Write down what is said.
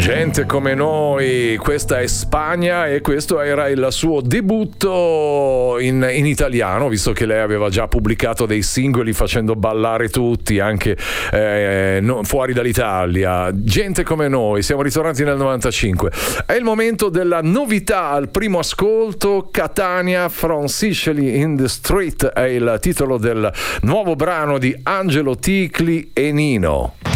Gente come noi, questa è Spagna e questo era il suo debutto in italiano, visto che lei aveva già pubblicato dei singoli facendo ballare tutti, anche fuori dall'Italia. Gente come noi, siamo ritornati nel 95. È il momento della novità al primo ascolto. Catania, From Sicily in the Street è il titolo del nuovo brano di Angelo Ticli e Nino.